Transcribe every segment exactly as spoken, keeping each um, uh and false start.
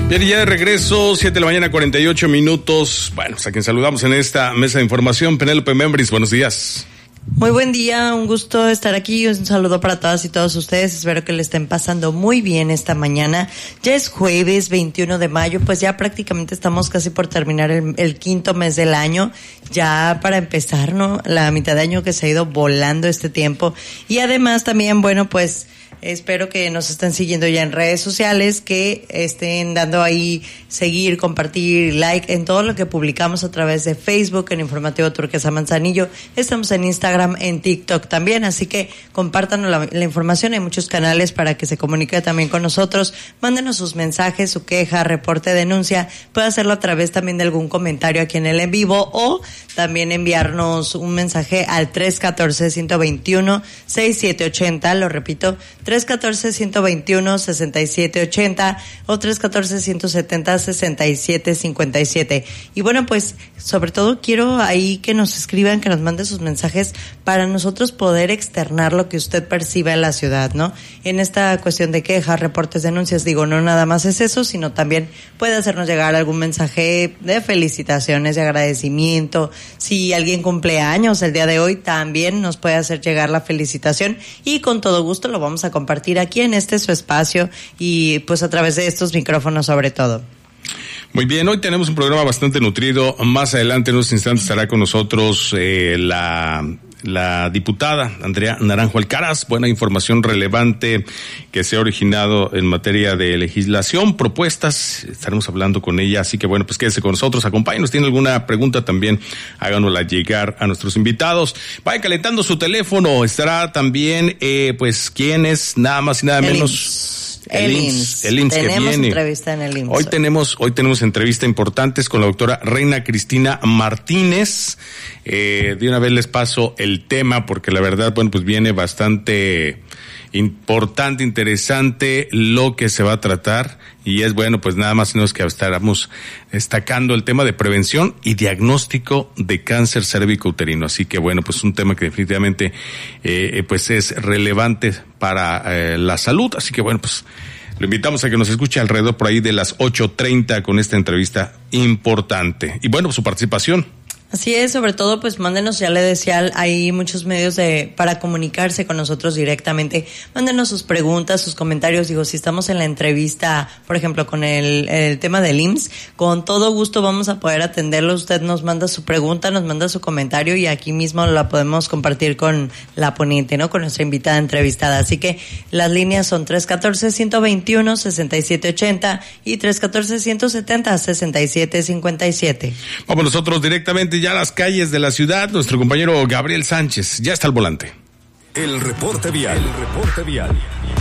Bien, ya de regreso, siete de la mañana, cuarenta y ocho minutos. Bueno, pues a quien saludamos en esta mesa de información, Penélope Membris, buenos días. Muy buen día, un gusto estar aquí, un saludo para todas y todos ustedes, espero que le estén pasando muy bien esta mañana. Ya es jueves veintiuno de mayo, pues ya prácticamente estamos casi por terminar el, el quinto mes del año, ya para empezar, ¿no? La mitad de año que se ha ido volando este tiempo, y además también, bueno, pues espero que nos estén siguiendo ya en redes sociales, que estén dando ahí seguir, compartir, like en todo lo que publicamos a través de Facebook, en Informativo Turquesa Manzanillo. Estamos en Instagram, en TikTok también, así que compártanos la, la información. Hay muchos canales para que se comunique también con nosotros. Mándenos sus mensajes, su queja, reporte, denuncia. Puede hacerlo a través también de algún comentario aquí en el en vivo, o también enviarnos un mensaje al tres uno cuatro, uno dos uno, seis siete ocho cero, lo repito, tres uno cuatro, uno dos uno, seis siete ocho cero o tres uno cuatro, uno siete cero, seis siete cinco siete. Y bueno, pues sobre todo quiero ahí que nos escriban, que nos manden sus mensajes para nosotros poder externar lo que usted percibe en la ciudad, ¿no? En esta cuestión de quejas, reportes, denuncias, digo, no nada más es eso, sino también puede hacernos llegar algún mensaje de felicitaciones, de agradecimiento. Si alguien cumple años el día de hoy, también nos puede hacer llegar la felicitación, y con todo gusto lo vamos a compartir aquí en este su espacio, y pues a través de estos micrófonos sobre todo. Muy bien, hoy tenemos un programa bastante nutrido. Más adelante, en unos instantes, estará con nosotros eh, la la diputada Andrea Naranjo Alcaraz. Buena información relevante que se ha originado en materia de legislación, propuestas, estaremos hablando con ella, así que bueno, pues quédese con nosotros, acompáñenos. Tiene alguna pregunta también, háganosla llegar a nuestros invitados. Vaya calentando su teléfono. Estará también, eh, pues, ¿quién es? Nada más y nada el menos... I M S S. El, el I M S S, I M S S. el I M S S que Tenemos viene. entrevista en el I M S S. Hoy tenemos, hoy tenemos entrevista importantes con la doctora Reina Cristina Martínez. Eh, de una vez les paso el tema, porque la verdad, bueno, pues viene bastante importante, interesante lo que se va a tratar, y es bueno, pues nada más menos que estaremos destacando el tema de prevención y diagnóstico de cáncer cérvico-uterino. Así que bueno, pues un tema que definitivamente eh, pues es relevante para eh, la salud. Así que bueno, pues lo invitamos a que nos escuche alrededor por ahí de las ocho treinta con esta entrevista importante. Y bueno, su participación. Así es, sobre todo, pues mándenos, ya le decía, hay muchos medios de para comunicarse con nosotros directamente. Mándenos sus preguntas, sus comentarios. Digo, si estamos en la entrevista, por ejemplo, con el, el tema del I M S S, con todo gusto vamos a poder atenderlo. Usted nos manda su pregunta, nos manda su comentario, y aquí mismo la podemos compartir con la ponente, ¿no? Con nuestra invitada entrevistada. Así que las líneas son tres uno cuatro, uno dos uno, seis siete ocho cero y tres uno cuatro, uno siete cero, seis siete cinco siete. Vamos nosotros directamente ya a las calles de la ciudad. Nuestro compañero Gabriel Sánchez ya está al volante. El reporte vial. El reporte vial.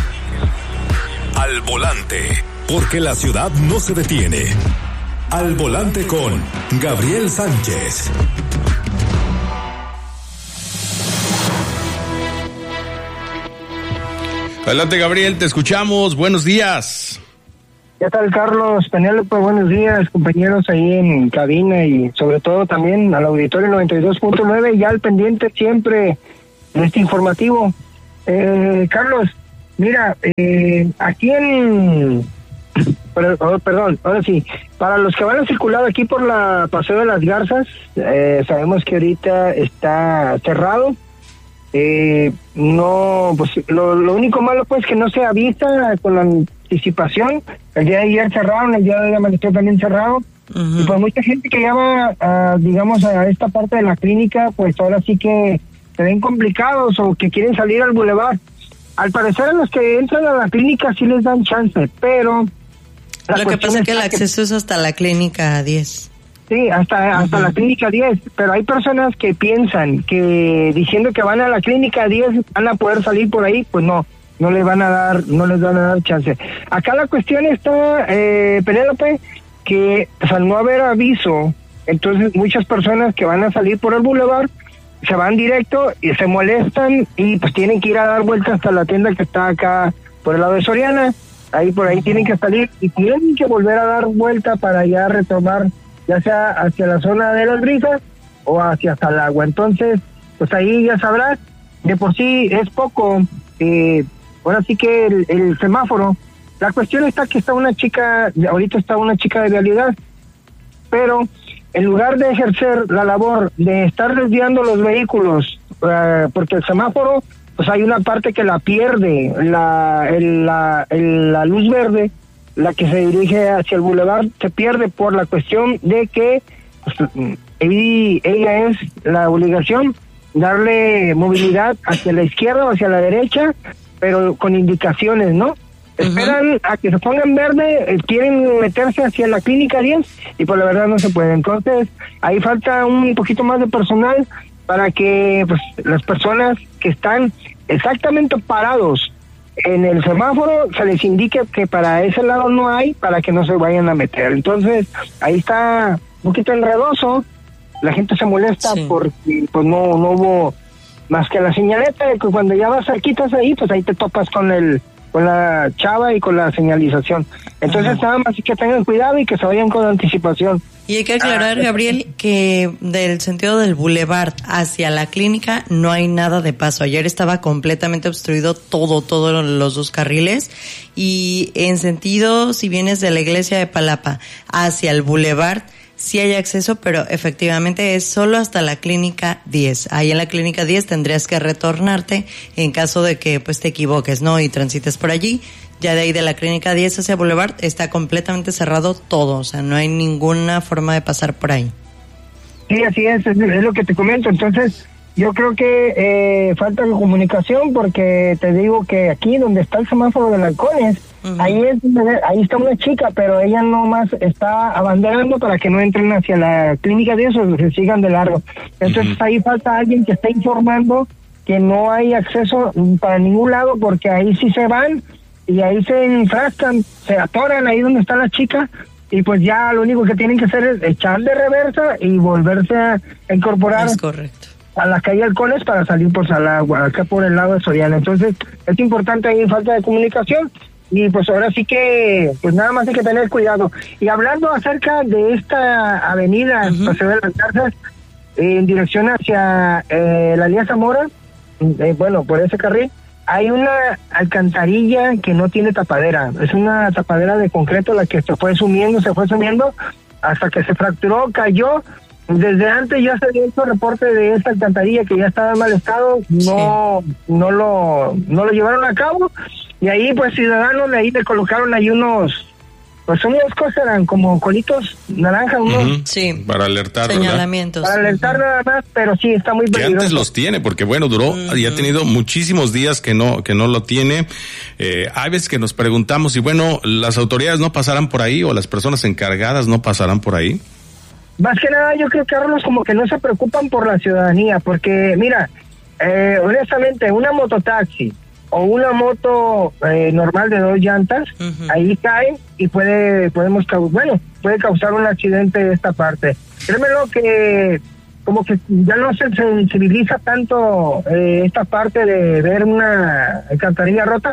Al volante, porque la ciudad no se detiene. Al volante con Gabriel Sánchez. Adelante, Gabriel, te escuchamos. Buenos días. ¿Qué tal, Carlos? Penélope, buenos días, compañeros ahí en cabina, y sobre todo también al auditorio noventa y dos punto nueve, ya al pendiente siempre de este informativo. Eh, Carlos, mira, eh, aquí en... Oh, perdón, ahora sí, para los que van a circular aquí por la Paseo de las Garzas, eh, sabemos que ahorita está cerrado. Eh, no, pues lo, lo único malo pues que no se avisa con la anticipación. El día de ayer cerraron, el día de hoy amaneció también cerrado. Uh-huh. Y pues mucha gente que ya va a, digamos, a esta parte de la clínica, pues ahora sí que se ven complicados o que quieren salir al bulevar. Al parecer a los que entran a la clínica sí les dan chance, pero... Lo que pasa es que el acceso es hasta la clínica diez. Sí, hasta hasta uh-huh. la clínica diez, pero hay personas que piensan que diciendo que van a la clínica diez van a poder salir por ahí, pues no, no les van a dar, no les van a dar chance. Acá la cuestión está, eh, Penélope, que pues, al no haber aviso, entonces muchas personas que van a salir por el bulevar se van directo y se molestan y pues tienen que ir a dar vueltas hasta la tienda que está acá por el lado de Soriana, ahí por ahí tienen que salir y tienen que volver a dar vuelta para ya retomar, ya sea hacia la zona de las brisas o hacia Salagua. Entonces, pues ahí ya sabrás, de por sí es poco, eh, ahora sí que el, el semáforo La cuestión está que está una chica, ahorita está una chica de vialidad, pero en lugar de ejercer la labor de estar desviando los vehículos, uh, porque el semáforo, pues hay una parte que la pierde, la, el, la, el, la luz verde, la que se dirige hacia el bulevar, se pierde por la cuestión de que pues, ella es la obligación darle movilidad hacia la izquierda o hacia la derecha, pero con indicaciones, ¿no? Uh-huh. Esperan a que se pongan verde, eh, quieren meterse hacia la clínica diez y por la verdad no se puede. Entonces, ahí falta un poquito más de personal para que pues las personas que están exactamente parados en el semáforo se les indique que para ese lado no hay, para que no se vayan a meter. Entonces, ahí está un poquito enredoso, la gente se molesta sí. porque pues no no hubo más que la señaleta de que cuando ya vas cerquitas ahí, pues ahí te topas con el con la chava y con la señalización. Entonces Ajá. nada más que tengan cuidado y que se vayan con anticipación. Y hay que aclarar, ah, Gabriel, que del sentido del boulevard hacia la clínica no hay nada de paso. Ayer estaba completamente obstruido todo, todos los dos carriles. Y en sentido, si vienes de la iglesia de Palapa hacia el boulevard, sí hay acceso, pero efectivamente es solo hasta la clínica diez. Ahí en la clínica diez tendrías que retornarte en caso de que pues te equivoques, ¿no? Y transites por allí. Ya de ahí de la clínica diez hacia Boulevard está completamente cerrado todo, o sea, no hay ninguna forma de pasar por ahí. Sí, así es, es, es lo que te comento. Entonces, yo creo que eh, falta de comunicación porque te digo que aquí donde está el semáforo de Halcones, uh-huh. ahí es ahí está una chica, pero ella nomás está abanderando para que no entren hacia la clínica diez o se sigan de largo. Entonces, uh-huh. ahí falta alguien que esté informando que no hay acceso para ningún lado porque ahí sí se van y ahí se enfrascan, se atoran ahí donde está la chica y pues ya lo único que tienen que hacer es echarle reversa y volverse a incorporar es correcto. a la calle Halcones para salir por Salagua, acá por el lado de Soriana. Entonces es importante ahí falta de comunicación y pues ahora sí que pues nada más hay que tener cuidado. Y hablando acerca de esta avenida uh-huh. Paseo de las Garzas eh, en dirección hacia eh, la Elías Zamora, eh, bueno, por ese carril hay una alcantarilla que no tiene tapadera, es una tapadera de concreto la que se fue sumiendo, se fue sumiendo hasta que se fracturó, cayó. Desde antes ya se había hecho reporte de esta alcantarilla que ya estaba en mal estado, no sí. no lo no lo llevaron a cabo y ahí pues ciudadanos de ahí le colocaron ahí unos pues unas cosas eran como colitos naranja, unos uh-huh. sí, para alertar, señalamientos. Para alertar uh-huh. nada más, pero sí está muy peligroso. Que antes los tiene, porque bueno, duró uh-huh. y ha tenido muchísimos días que no que no lo tiene. Eh, hay veces que nos preguntamos si bueno, las autoridades no pasarán por ahí o las personas encargadas no pasarán por ahí. Más que nada yo creo que Carlos como que no se preocupan por la ciudadanía, porque mira, eh, honestamente una mototaxi o una moto eh, normal de dos llantas, uh-huh. ahí cae y puede, podemos, bueno, puede causar un accidente de esta parte. Créemelo que como que ya no se sensibiliza tanto eh, esta parte de ver una alcantarilla rota,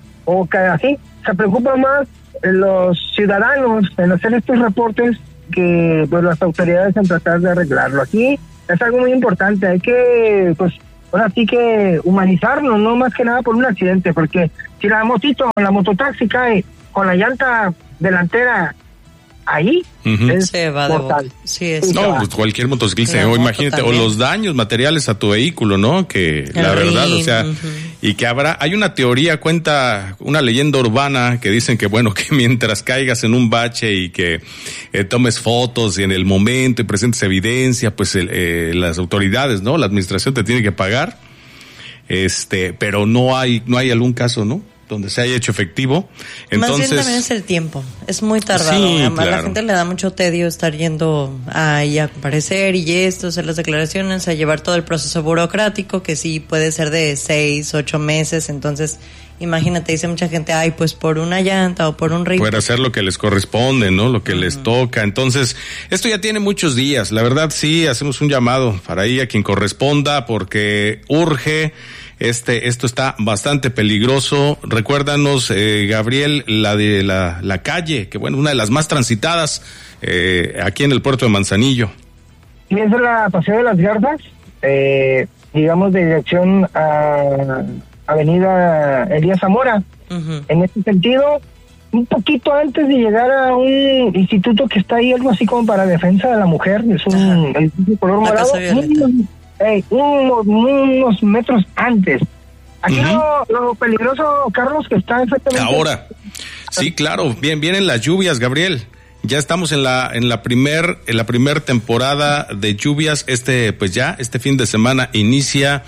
o que así, se preocupan más los ciudadanos en hacer estos reportes que pues las autoridades en tratar de arreglarlo. Aquí es algo muy importante, hay que, pues, ahora sí que humanizarnos, no más que nada por un accidente, porque si la motito, la mototaxi cae con la llanta delantera ahí, uh-huh. es se va mortal. De sí, es no, pues cualquier motociclista, o imagínate, también. O los daños materiales a tu vehículo, ¿no? Que el la rin, verdad, o sea, uh-huh. y que habrá, hay una teoría, cuenta una leyenda urbana que dicen que bueno, que mientras caigas en un bache y que eh, tomes fotos y en el momento y presentes evidencia, pues el, eh, las autoridades, ¿no? La administración te tiene que pagar, este, pero no hay, no hay algún caso, ¿no? Donde se haya hecho efectivo. Entonces, más bien también es el tiempo, es muy tardado. Sí, además claro. La gente le da mucho tedio estar yendo ahí a comparecer y esto, hacer las declaraciones, a llevar todo el proceso burocrático, que sí puede ser de seis, ocho meses. Entonces, imagínate, dice mucha gente, ay, pues por una llanta o por un ring. Pueden hacer lo que les corresponde, ¿no? Lo que uh-huh. les toca. Entonces, esto ya tiene muchos días. La verdad, sí, hacemos un llamado para ahí a quien corresponda, porque urge. Este, esto está bastante peligroso. Recuérdanos, eh, Gabriel, la de la, la calle, que bueno, una de las más transitadas eh, aquí en el puerto de Manzanillo. Y es la Paseo de las Garzas, eh, digamos de dirección a Avenida Elías Zamora. Uh-huh. En este sentido, un poquito antes de llegar a un instituto que está ahí, algo así como para defensa de la mujer, es un edificio color morado, unos, eh, unos, unos metros antes. Aquí uh-huh. lo, lo peligroso, Carlos, que está exactamente... Ahora, sí, claro, bien, vienen las lluvias, Gabriel. Ya estamos en la en la primer en la primer temporada de lluvias. Este pues ya este fin de semana inicia.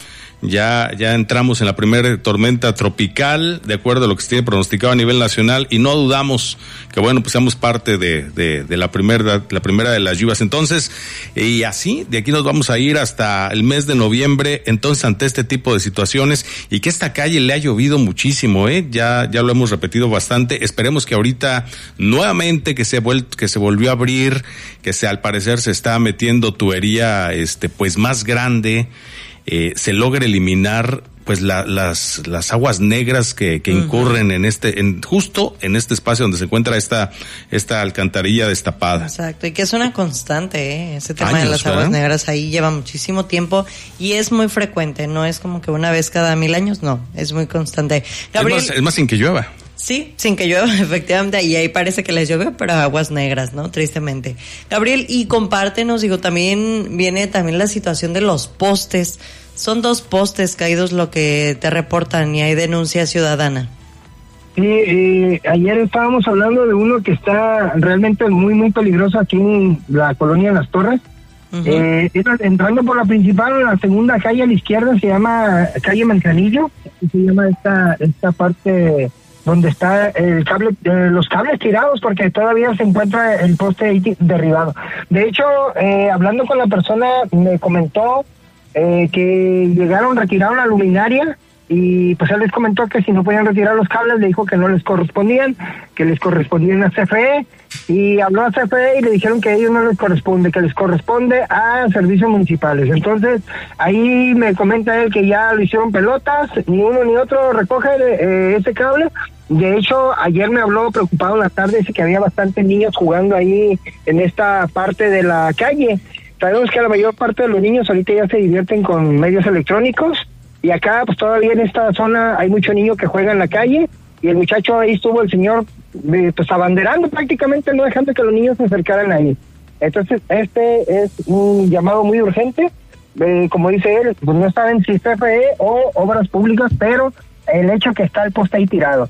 Ya ya entramos en la primera tormenta tropical, de acuerdo a lo que se tiene pronosticado a nivel nacional, y no dudamos que bueno pues seamos parte de de, de la primera la primera de las lluvias. Entonces, y así de aquí nos vamos a ir hasta el mes de noviembre. Entonces, ante este tipo de situaciones, y que esta calle le ha llovido muchísimo, eh, ya ya lo hemos repetido bastante. Esperemos que ahorita nuevamente que se vuel, que se volvió a abrir, que se al parecer se está metiendo tubería este pues más grande. Eh, se logra eliminar pues la, las las aguas negras que, que uh-huh. incurren en este en justo en este espacio donde se encuentra esta esta alcantarilla destapada. Exacto, y que es una constante, ¿eh? Ese tema Años, de las aguas ¿verdad? negras ahí lleva muchísimo tiempo y es muy frecuente, no es como que una vez cada mil años, no, es muy constante. Gabriel, es más, es más sin que llueva. Sí, sin que llueva, efectivamente, y ahí parece que les llueve, pero aguas negras, ¿no? Tristemente. Gabriel, y compártenos, digo, también viene también la situación de los postes. Son dos postes caídos lo que te reportan y hay denuncia ciudadana. Sí, eh, ayer estábamos hablando de uno que está realmente muy, muy peligroso aquí en la colonia Las Torres. Uh-huh. Eh, entrando por la principal, la segunda calle a la izquierda se llama calle Manzanillo, se llama esta esta parte donde está el cable, eh, los cables tirados, porque todavía se encuentra el poste ahí derribado. De hecho, eh, hablando con la persona, me comentó eh, que llegaron, retiraron la luminaria, y pues él les comentó que si no podían retirar los cables, le dijo que no les correspondían, que les correspondían a C F E, y habló a C F E y le dijeron que a ellos no les corresponde, que les corresponde a servicios municipales. Entonces, ahí me comenta él que ya lo hicieron pelotas, ni uno ni otro recoge eh, ese cable. De hecho, ayer me habló preocupado en la tarde, dice que había bastantes niños jugando ahí en esta parte de la calle. Sabemos que la mayor parte de los niños ahorita ya se divierten con medios electrónicos, y acá pues todavía en esta zona hay mucho niño que juega en la calle, y el muchacho ahí estuvo el señor eh, pues abanderando prácticamente, no dejando que los niños se acercaran ahí. Entonces este es un llamado muy urgente, eh, como dice él, pues no saben si C F E o obras públicas, pero el hecho que está el poste ahí tirado.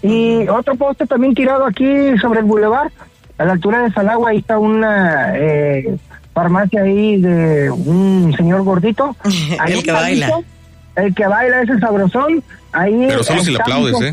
Y otro poste también tirado aquí sobre el bulevar, a la altura de Salagua, ahí está una eh, farmacia ahí de un señor gordito. Ahí el que baila. Listo. El que baila ese sabrosón, ahí... Pero solo si le aplaudes, ¿eh?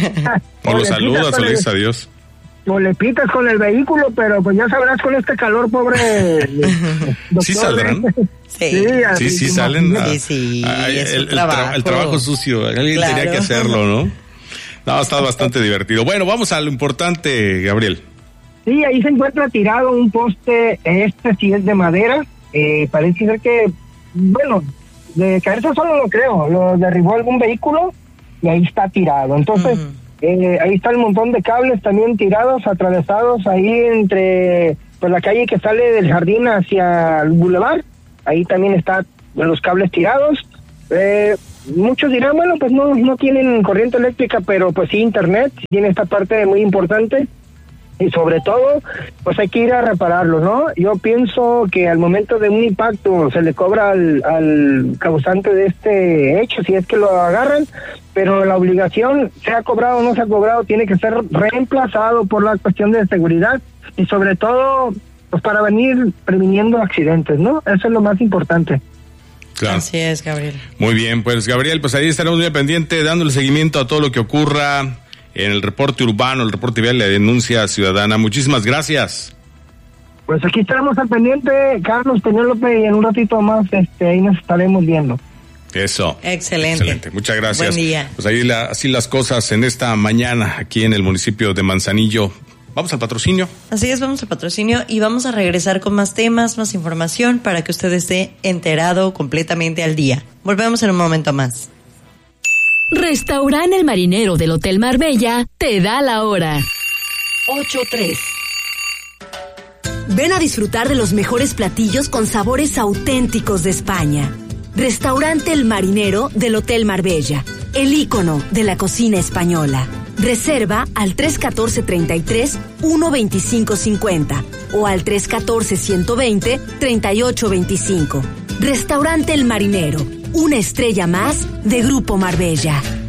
O lo saludas o le dices adiós. O le pitas con el vehículo, pero pues ya sabrás con este calor, pobre... doctor, ¿Sí saldrán? Sí, sí, sí, sí salen. Sí, sí, a, a, es el, el, trabajo. El, tra- el trabajo sucio, alguien claro. tenía que hacerlo, ¿no? No, ha estado bastante divertido. Bueno, vamos a lo importante, Gabriel. Sí, ahí se encuentra tirado un poste, este sí es de madera, eh, parece ser que, bueno... de caerse solo lo creo, lo derribó algún vehículo y ahí está tirado. Entonces, uh-huh. eh, ahí está el montón de cables también tirados, atravesados ahí entre pues la calle que sale del jardín hacia el bulevar. Ahí también están los cables tirados. Eh, muchos dirán, bueno, pues no, no tienen corriente eléctrica, pero pues sí internet, tiene esta parte muy importante. Y sobre todo, pues hay que ir a repararlo, ¿no? Yo pienso que al momento de un impacto se le cobra al, al causante de este hecho, si es que lo agarran, pero la obligación, sea cobrado o no sea cobrado, tiene que ser reemplazado por la cuestión de seguridad y sobre todo, pues para venir previniendo accidentes, ¿no? Eso es lo más importante. Claro. Así es, Gabriel. Muy bien, pues Gabriel, pues ahí estaremos muy pendientes, dándole seguimiento a todo lo que ocurra en el reporte urbano, el reporte vial, la denuncia ciudadana. Muchísimas gracias. Pues aquí estaremos al pendiente, Carlos, Penélope, y en un ratito más este, ahí nos estaremos viendo. Eso. Excelente. Excelente. Muchas gracias. Buen día. Pues ahí la, así las cosas en esta mañana aquí en el municipio de Manzanillo. Vamos al patrocinio. Así es, vamos al patrocinio y vamos a regresar con más temas, más información para que usted esté enterado completamente al día. Volvemos en un momento más. Restaurante El Marinero del Hotel Marbella te da la hora. ocho tres. Ven a disfrutar de los mejores platillos con sabores auténticos de España. Restaurante El Marinero del Hotel Marbella, el ícono de la cocina española. Reserva al tres uno cuatro, treinta y tres, uno veinticinco cincuenta o al tres uno cuatro, ciento veinte, treinta y ocho veinticinco. Restaurante El Marinero, una estrella más de Grupo Marbella.